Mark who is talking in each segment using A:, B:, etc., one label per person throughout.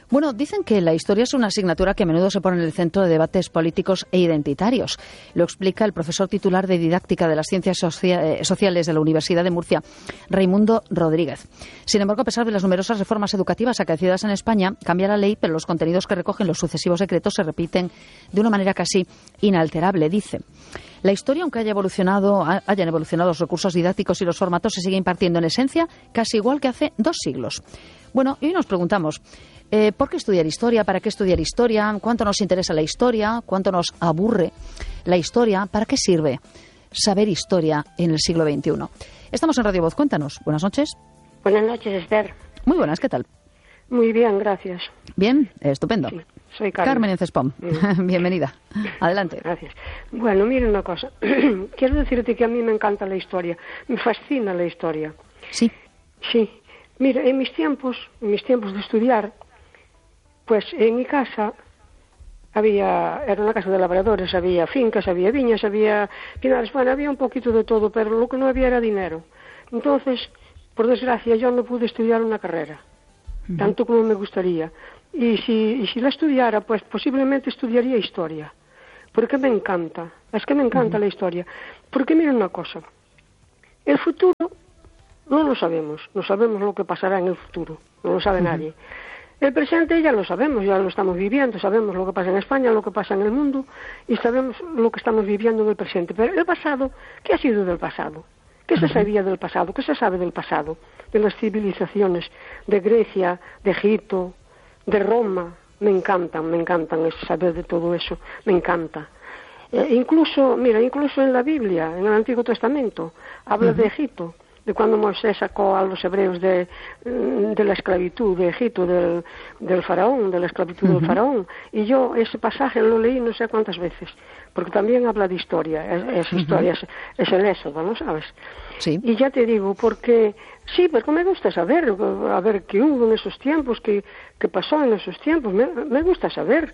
A: Bueno, dicen que la historia es una asignatura que a menudo se pone en el centro de debates políticos e identitarios. Lo explica el profesor titular de Didáctica de las Ciencias Sociales de la Universidad de Murcia, Raimundo Rodríguez. Sin embargo, a pesar de las numerosas reformas educativas acaecidas en España, cambia la ley, pero los contenidos que recogen los sucesivos decretos se repiten de una manera casi inalterable, dice. La historia, aunque hayan evolucionado los recursos didácticos y los formatos, se sigue impartiendo en esencia casi igual que hace 2 siglos. Bueno, y hoy nos preguntamos, ¿por qué estudiar historia? ¿Para qué estudiar historia? ¿Cuánto nos interesa la historia? ¿Cuánto nos aburre la historia? ¿Para qué sirve saber historia en el siglo XXI? Estamos en Radio Voz, cuéntanos. Buenas noches.
B: Buenas noches, Esther.
A: Muy buenas, ¿qué tal?
B: Muy bien, gracias.
A: Bien, estupendo.
B: Sí, soy Carmen.
A: Carmen en Cespón. Bienvenida. Adelante.
B: Gracias. Bueno, mira una cosa. Quiero decirte que a mí me encanta la historia. Me fascina la historia.
A: Sí.
B: Sí. Mira, en mis tiempos de estudiar, pues en mi casa era una casa de labradores, había fincas, había viñas, había pinares, bueno, había un poquito de todo, pero lo que no había era dinero. Entonces, por desgracia, yo no pude estudiar una carrera, tanto como me gustaría. Y si la estudiara, pues posiblemente estudiaría historia, porque me encanta, es que me encanta la historia. Porque mira una cosa, el futuro no lo sabemos, no sabemos lo que pasará en el futuro, no lo sabe nadie. El presente ya lo sabemos, ya lo estamos viviendo, sabemos lo que pasa en España, lo que pasa en el mundo, y sabemos lo que estamos viviendo en el presente. Pero el pasado, ¿qué ha sido del pasado? ¿Qué se sabía del pasado? ¿Qué se sabe del pasado? De las civilizaciones de Grecia, de Egipto, de Roma. Me encantan saber de todo eso, me encanta. Incluso en la Biblia, en el Antiguo Testamento, habla de Egipto, de cuando Moisés sacó a los hebreos de la esclavitud de Egipto, del faraón, de la esclavitud del faraón. Y yo ese pasaje lo leí no sé cuántas veces, porque también habla de historia, es historia, es el Éxodo, ¿no sabes?
A: Sí.
B: Y ya te digo, porque me gusta saber, a ver qué hubo en esos tiempos, qué pasó en esos tiempos, me gusta saber.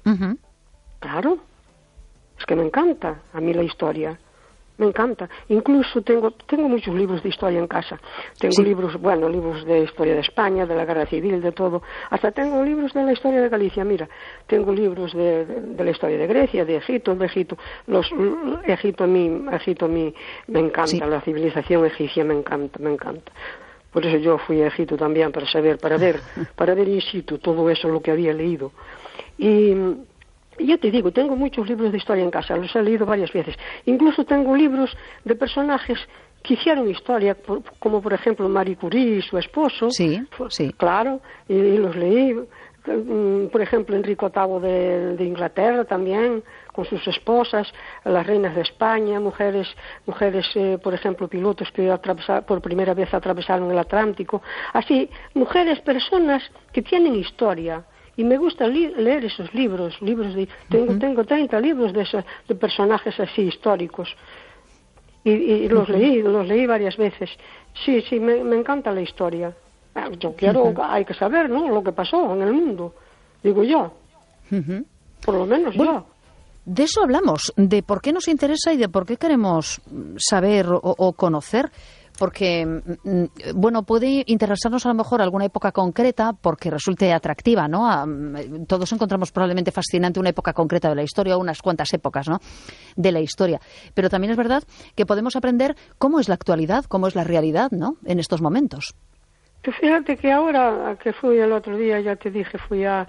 B: Claro, es que me encanta a mí la historia. Me encanta. Incluso tengo muchos libros de historia en casa. Tengo libros de historia de España, de la Guerra Civil, de todo. Hasta tengo libros de la historia de Galicia. Mira, tengo libros de la historia de Grecia, de Egipto. Egipto a mí me encanta. La civilización egipcia me encanta. Por eso yo fui a Egipto también, para ver in situ todo eso, lo que había leído. Y yo te digo, tengo muchos libros de historia en casa, los he leído varias veces. Incluso tengo libros de personajes que hicieron historia, como por ejemplo Marie Curie y su esposo.
A: Sí.
B: Claro, y los leí. Por ejemplo, Enrique VIII de Inglaterra también, con sus esposas, las reinas de España, mujeres, por ejemplo, pilotos que por primera vez atravesaron el Atlántico. Así, personas que tienen historia. Y me gusta leer esos libros tengo 30 libros de personajes así históricos. Y los leí varias veces. Sí, me encanta la historia. Yo hay que saber, ¿no?, lo que pasó en el mundo, digo yo. Por lo menos yo.
A: De eso hablamos, de por qué nos interesa y de por qué queremos saber o conocer. Porque, puede interesarnos a lo mejor alguna época concreta porque resulte atractiva, ¿no? Todos encontramos probablemente fascinante una época concreta de la historia, unas cuantas épocas, ¿no?, de la historia. Pero también es verdad que podemos aprender cómo es la actualidad, cómo es la realidad, ¿no?, en estos momentos.
B: Tú fíjate que ahora que fui el otro día, ya te dije, fui a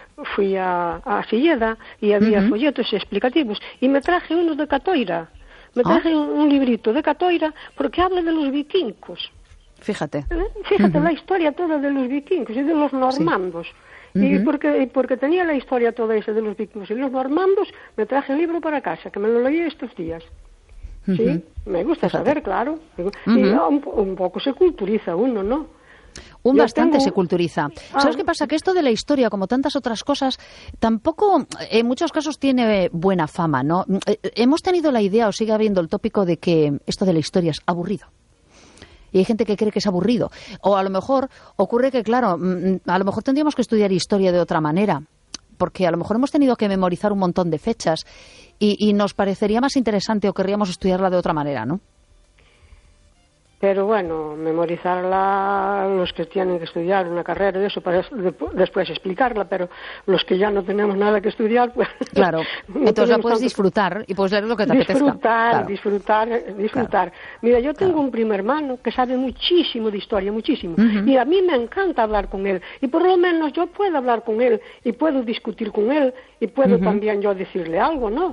B: Silleda y había folletos explicativos y me traje unos de Catoira. Me traje un librito de Catoira porque habla de los vikingos.
A: Fíjate.
B: La historia toda de los vikingos y de los normandos. Y porque tenía la historia toda esa de los vikingos y los normandos, me traje el libro para casa, que me lo leí estos días. Sí, me gusta saber, claro. Y un poco se culturiza uno, ¿no?
A: Se culturiza. ¿Sabes qué pasa? Que esto de la historia, como tantas otras cosas, tampoco en muchos casos tiene buena fama, ¿no? Hemos tenido la idea, o sigue habiendo el tópico de que esto de la historia es aburrido. Y hay gente que cree que es aburrido. O a lo mejor ocurre que, claro, a lo mejor tendríamos que estudiar historia de otra manera, porque a lo mejor hemos tenido que memorizar un montón de fechas y nos parecería más interesante o querríamos estudiarla de otra manera, ¿no?
B: Pero bueno, memorizarla los que tienen que estudiar una carrera de eso para después explicarla, pero los que ya no tenemos nada que estudiar, pues...
A: Claro, entonces la puedes disfrutar y puedes leer lo que te apetezca.
B: Disfrutar. Mira, yo tengo un primo hermano que sabe muchísimo de historia, muchísimo, y a mí me encanta hablar con él, y por lo menos yo puedo hablar con él, y puedo discutir con él, y puedo también yo decirle algo, ¿no?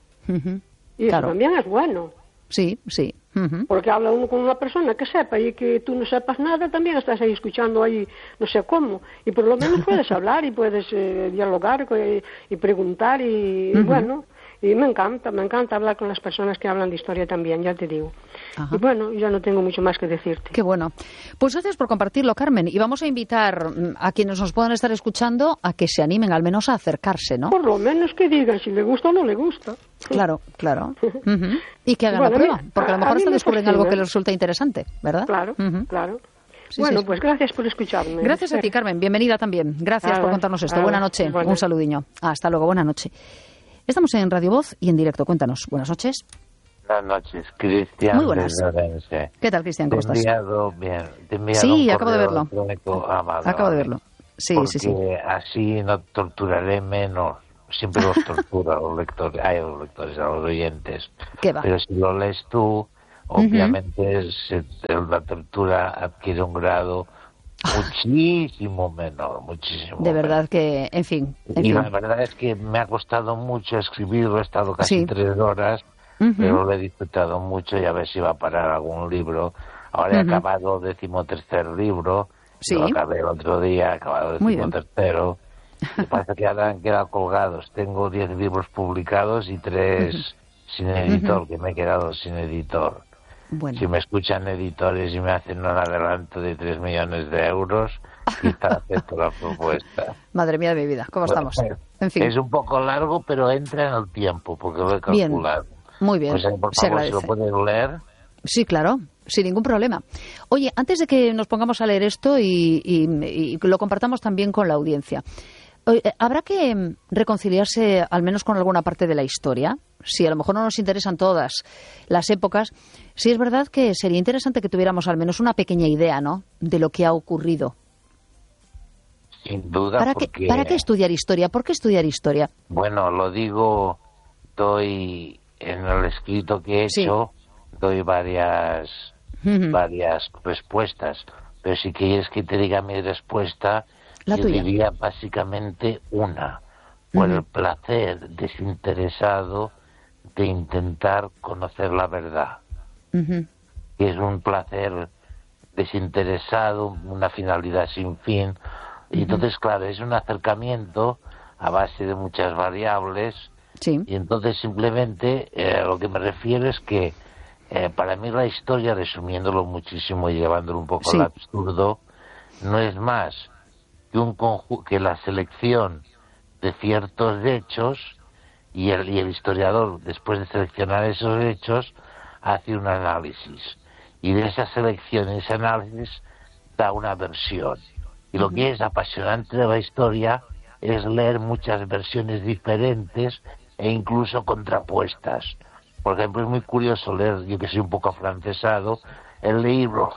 B: Y eso también es bueno.
A: Sí.
B: Porque habla uno con una persona que sepa y que tú no sepas nada, también estás ahí escuchando ahí no sé cómo, y por lo menos puedes hablar y puedes dialogar y preguntar y bueno, y me encanta hablar con las personas que hablan de historia también, ya te digo. Y bueno, ya no tengo mucho más que decirte.
A: Qué bueno. Pues gracias por compartirlo, Carmen, y vamos a invitar a quienes nos puedan estar escuchando a que se animen al menos a acercarse, ¿no?
B: Por lo menos que digan si le gusta o no le gusta.
A: Claro. Y que hagan la prueba, porque a lo mejor hasta descubren algo que les resulta interesante, ¿verdad?
B: Claro.
A: Sí,
B: pues gracias por escucharme.
A: Gracias a ti, Carmen. Bienvenida también. Gracias por contarnos esto. Buena noche. Un saludiño. Hasta luego. Buena noche. Estamos en Radio Voz y en directo. Cuéntanos. Buenas noches.
C: Buenas noches, Cristian.
A: Muy buenas. ¿Qué tal, Cristian? ¿Cómo estás?
C: Te he enviado
A: sí,
C: un
A: acabo de verlo.
C: Acabo
A: de verlo. Sí.
C: Porque así no torturaré menos. Siempre los tortura a los lectores, a los oyentes.
A: ¿Qué va?
C: Pero si lo lees tú, obviamente la tortura adquiere un grado muchísimo menor, muchísimo.
A: De verdad que, en fin.
C: La verdad es que me ha costado mucho escribirlo, he estado casi 3 horas, pero lo he disfrutado mucho y a ver si va a parar algún libro. Ahora he acabado el 13º libro, lo acabé el otro día, he acabado el 13º. Me parece que ahora han quedado colgados. Tengo 10 libros publicados y 3 sin editor, que me he quedado sin editor.
A: Bueno.
C: Si me escuchan editores y me hacen un adelanto de 3 millones de euros, quizá acepto la propuesta.
A: Madre mía de mi vida, ¿cómo estamos? En fin.
C: Es un poco largo, pero entra en el tiempo, porque lo he calculado.
A: Muy bien,
C: pues, por favor, si lo pueden leer.
A: Sí, claro, sin ningún problema. Oye, antes de que nos pongamos a leer esto y lo compartamos también con la audiencia, ¿habrá que reconciliarse al menos con alguna parte de la historia? Si a lo mejor no nos interesan todas las épocas, sí es verdad que sería interesante que tuviéramos al menos una pequeña idea, ¿no?, de lo que ha ocurrido.
C: Sin duda,
A: ¿Para qué estudiar historia? ¿Por qué estudiar historia?
C: Bueno, lo digo, doy en el escrito que he hecho, doy varias respuestas, pero si quieres que te diga mi respuesta,
A: yo
C: diría básicamente una, por el placer desinteresado de intentar conocer la verdad, que es un placer desinteresado, una finalidad sin fin, y entonces, claro, es un acercamiento a base de muchas variables, y entonces simplemente lo que me refiero es que para mí la historia, resumiéndolo muchísimo y llevándolo un poco al absurdo, no es más que la selección de ciertos hechos, y el historiador, después de seleccionar esos hechos, hace un análisis, y de esa selección y ese análisis da una versión. Y lo que es apasionante de la historia es leer muchas versiones diferentes e incluso contrapuestas. Por ejemplo, es muy curioso leer, yo que soy un poco afrancesado, el libro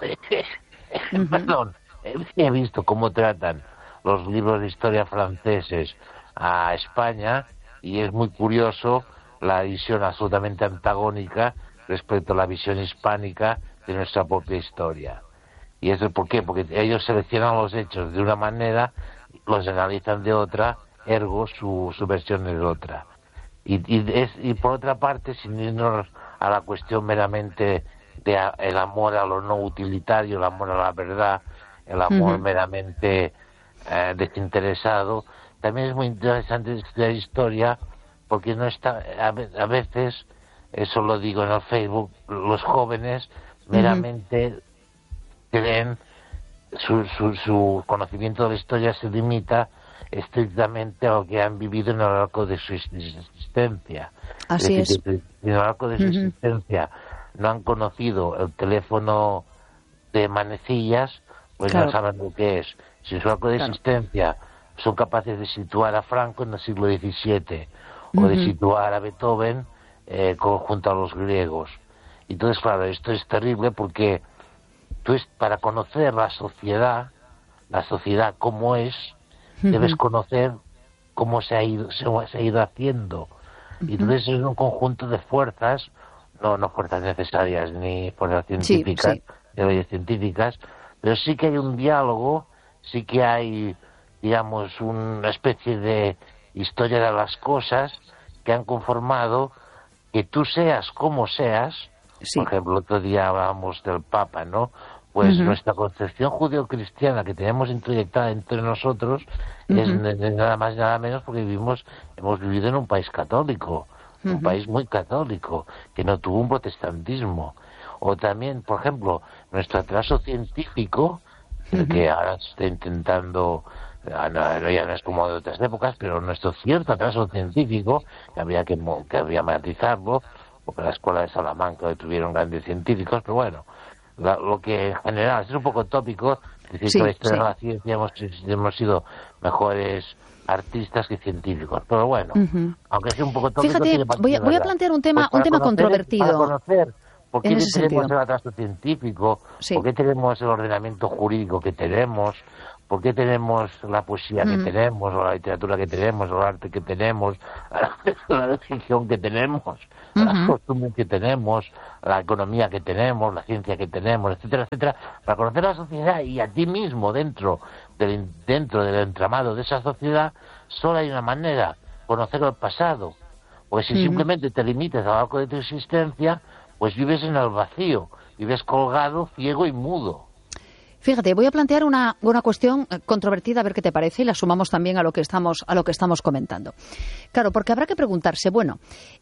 C: he visto cómo tratan los libros de historia franceses a España, y es muy curioso la visión absolutamente antagónica respecto a la visión hispánica de nuestra propia historia. ¿Y eso por qué? Porque ellos seleccionan los hechos de una manera, los analizan de otra, ergo su versión es otra. Y por otra parte, sin irnos a la cuestión meramente de el amor a lo no utilitario, el amor a la verdad, el amor meramente desinteresado, también es muy interesante estudiar historia, porque no está, a veces, eso lo digo en el Facebook, los jóvenes meramente creen, su conocimiento de la historia se limita estrictamente a lo que han vivido en el arco de su existencia.
A: Así es.
C: Si en el arco de su existencia no han conocido el teléfono de manecillas, pues no saben lo que es. Si en su arco de existencia son capaces de situar a Franco en el siglo XVII o de situar a Beethoven junto a los griegos. Entonces, claro, esto es terrible porque para conocer la sociedad cómo es, debes conocer cómo se ha ido haciendo. Y entonces es un conjunto de fuerzas, no fuerzas necesarias ni fuerzas científicas, leyes científicas, pero sí que hay un diálogo, sí que hay, digamos, una especie de historia de las cosas que han conformado que tú seas como seas. Por ejemplo, el otro día hablábamos del Papa, ¿no? Pues nuestra concepción judeocristiana que tenemos introyectada entre nosotros es nada más y nada menos porque hemos vivido en un país católico, un país muy católico, que no tuvo un protestantismo. O también, por ejemplo, nuestro atraso científico, el que ahora se está intentando, ya no es como de otras épocas, pero nuestro cierto atraso científico, que habría que matizarlo, porque la escuela de Salamanca tuvieron grandes científicos, pero bueno, lo que en general es un poco tópico, es decir, que la historia de la ciencia hemos sido mejores artistas que científicos, pero bueno, aunque sea un poco tópico...
A: Fíjate, voy a plantear un tema controvertido.
C: Para conocer por qué tenemos el atraso científico, por qué tenemos el ordenamiento jurídico que tenemos, por qué tenemos la poesía que tenemos, o la literatura que tenemos, o el arte que tenemos, la religión que tenemos, las costumbres que tenemos, la economía que tenemos, la ciencia que tenemos, etcétera, etcétera, para conocer la sociedad y a ti mismo dentro del entramado de esa sociedad, solo hay una manera, conocer el pasado. Porque si simplemente te limitas a lo largo de tu existencia, pues vives en el vacío, vives colgado, ciego y mudo.
A: Fíjate, voy a plantear una cuestión controvertida, a ver qué te parece, y la sumamos también a lo que estamos comentando. Claro, porque habrá que preguntarse, bueno,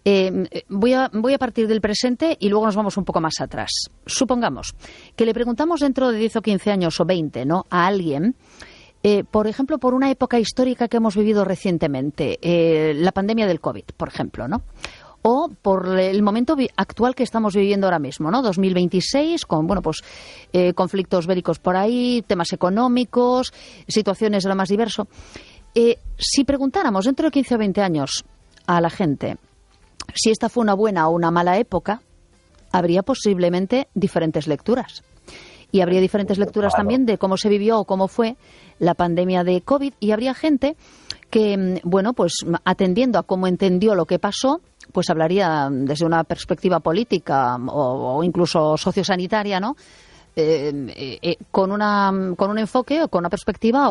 A: voy a partir del presente y luego nos vamos un poco más atrás. Supongamos que le preguntamos dentro de 10 o 15 años o 20, ¿no?, a alguien, por ejemplo, por una época histórica que hemos vivido recientemente, la pandemia del COVID, por ejemplo, ¿no?, o por el momento actual que estamos viviendo ahora mismo, ¿no? 2026, con conflictos bélicos por ahí, temas económicos, situaciones de lo más diverso. Si preguntáramos dentro de 15 o 20 años a la gente si esta fue una buena o una mala época, habría posiblemente diferentes lecturas. Y habría diferentes lecturas también de cómo se vivió o cómo fue la pandemia de COVID, y habría gente que, pues atendiendo a cómo entendió lo que pasó, pues hablaría desde una perspectiva política o incluso sociosanitaria, ¿no? Con un enfoque o con una perspectiva